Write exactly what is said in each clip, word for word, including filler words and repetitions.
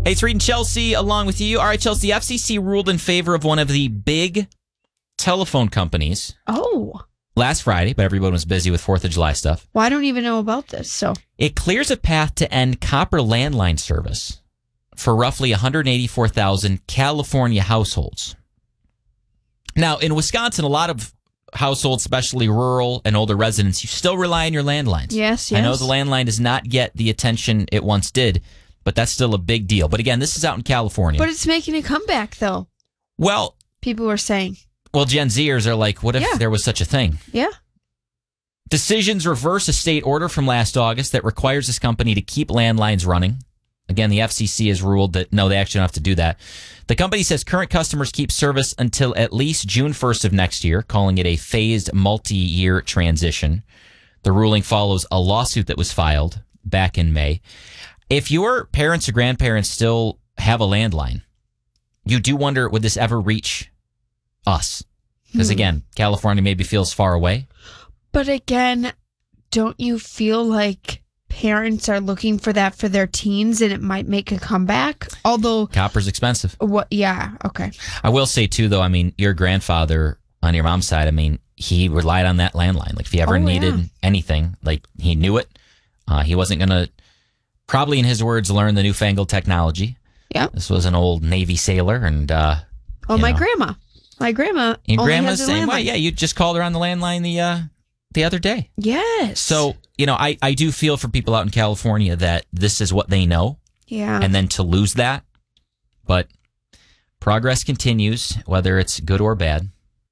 Hey, it's Reed and Chelsea along with you. All right, Chelsea, the F C C ruled in favor of one of the big telephone companies. Oh. Last Friday, but everyone was busy with fourth of July stuff. Well, I don't even know about this, so. It clears a path to end copper landline service for roughly one hundred eighty-four thousand California households. Now, in Wisconsin, a lot of households, especially rural and older residents, you still rely on your landlines. Yes, yes. I know the landline does not get the attention it once did, but that's still a big deal. But again, this is out in California. But it's making a comeback, though. Well, people were saying. Well, Gen Zers are like, what if Yeah. there was such a thing? Yeah. Decisions reverse a state order from last August that requires this company to keep landlines running. Again, the F C C has ruled that, no, they actually don't have to do that. The company says current customers keep service until at least June first of next year, calling it a phased multi-year transition. The ruling follows a lawsuit that was filed back in May. If your parents or grandparents still have a landline, you do wonder, would this ever reach us? Because Hmm. again, California maybe feels far away. But again, don't you feel like parents are looking for that for their teens and it might make a comeback? Although Copper's expensive. What? Yeah. Okay. I will say too, though, I mean, your grandfather on your mom's side, I mean, he relied on that landline. Like if he ever Oh, needed yeah. anything, like he knew it. Uh, he wasn't going to, probably in his words, learn the newfangled technology. Yeah. This was an old Navy sailor. And, uh, Oh, you my know. grandma. My grandma. Your only grandma's has a same way. landline. Yeah, you just called her on the landline the, uh, the other day. Yes. So, you know, I, I do feel for people out in California that this is what they know. Yeah. And then to lose that. But progress continues, whether it's good or bad.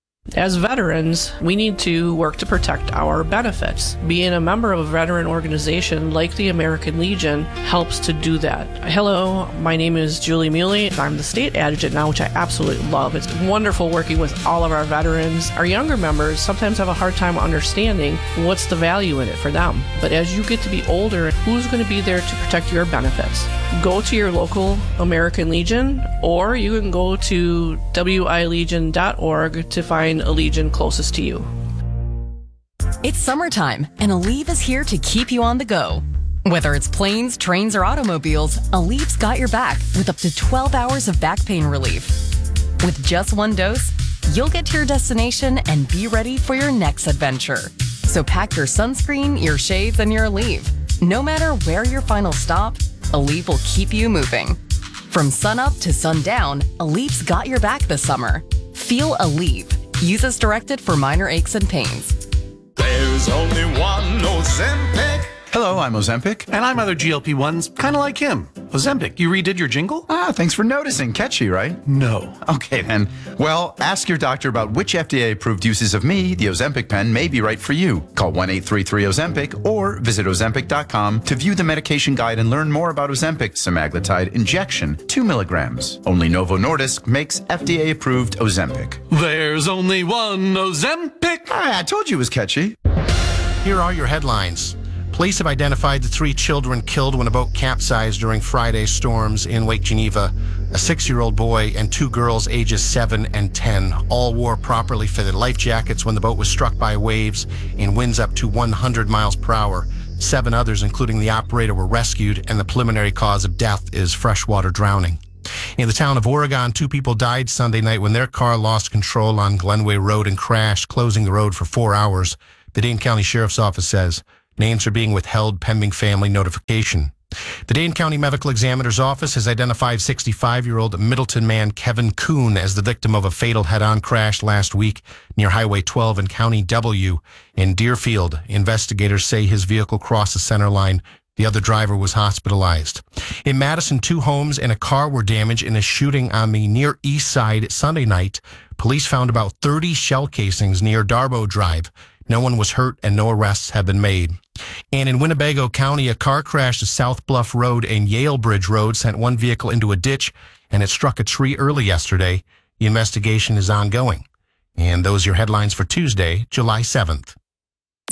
As veterans, we need to work to protect our benefits. Being a member of a veteran organization like the American Legion helps to do that. Hello, my name is Julie Muley. I'm the state adjutant now, which I absolutely love. It's wonderful working with all of our veterans. Our younger members sometimes have a hard time understanding what's the value in it for them. But as you get to be older, who's going to be there to protect your benefits? Go to your local American Legion, or you can go to w i legion dot org to find a Legion closest to you. It's summertime, and Aleve is here to keep you on the go. Whether it's planes, trains, or automobiles, Aleve's got your back with up to twelve hours of back pain relief. With just one dose, you'll get to your destination and be ready for your next adventure. So pack your sunscreen, your shades, and your Aleve. No matter where your final stop, Aleve will keep you moving. From sunup to sundown, Aleve's got your back this summer. Feel Aleve. Use as directed for minor aches and pains. There's only one Ozempic. Hello, I'm Ozempic. And I'm other G L P ones, kind of like him. Ozempic, you redid your jingle? Ah, thanks for noticing. Catchy, right? No. Okay, then. Well, ask your doctor about which F D A-approved uses of me, the Ozempic pen, may be right for you. Call one eight three three Ozempic or visit ozempic dot com to view the medication guide and learn more about Ozempic semaglutide injection, two milligrams. Only Novo Nordisk makes F D A-approved Ozempic. There's only one Ozempic. Ah, I told you it was catchy. Here are your headlines. Police have identified the three children killed when a boat capsized during Friday's storms in Lake Geneva. A six-year-old boy and two girls ages seven and ten all wore properly fitted life jackets when the boat was struck by waves in winds up to one hundred miles per hour. Seven others, including the operator, were rescued, and the preliminary cause of death is freshwater drowning. In the town of Oregon, two people died Sunday night when their car lost control on Glenway Road and crashed, closing the road for four hours. The Dane County Sheriff's Office says names are being withheld pending family notification. The Dane County Medical Examiner's Office has identified sixty-five-year-old Middleton man Kevin Kuhn as the victim of a fatal head-on crash last week near Highway twelve and County W in Deerfield. Investigators say his vehicle crossed the center line. The other driver was hospitalized. In Madison, two homes and a car were damaged in a shooting on the Near East Side Sunday night. Police found about thirty shell casings near Darbo Drive. No one was hurt and no arrests have been made. And in Winnebago County, a car crashed at South Bluff Road and Yale Bridge Road, sent one vehicle into a ditch, and it struck a tree early yesterday. The investigation is ongoing. And those are your headlines for Tuesday, July seventh.